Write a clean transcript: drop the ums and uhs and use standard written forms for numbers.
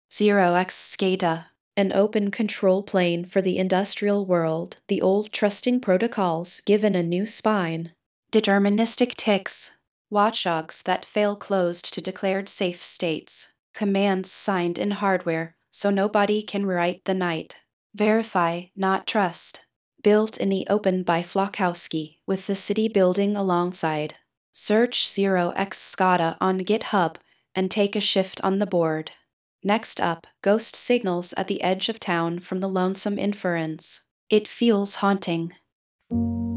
0x SCADA, an open control plane for the industrial world, the old trusting protocols given a new spine. Deterministic ticks, watchdogs that fail closed to declared safe states, commands signed in hardware so nobody can rewrite the night. Verify, not trust. Built in the open by Flokowski, with the city building alongside. Search 0x SCADA on GitHub and take a shift on the board. Next up, ghost signals at the edge of town from the Lonesome Inference. It feels haunting.